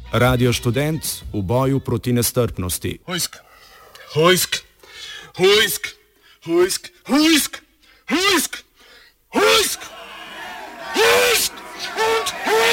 Radio Študent v boju proti nestrpnosti. Hojsk, hojsk, hojsk, hojsk, hojsk, hojsk.